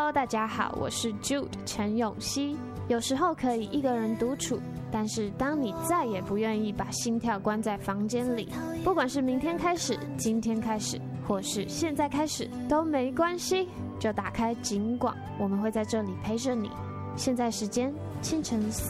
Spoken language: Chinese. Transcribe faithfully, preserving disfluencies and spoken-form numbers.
Hello， 大家好，我是 Jude 陈永熙。有时候可以一个人独处，但是当你再也不愿意把心跳关在房间里，不管是明天开始、今天开始，或是现在开始，都没关系，就打开警广，我们会在这里陪着你。现在时间清晨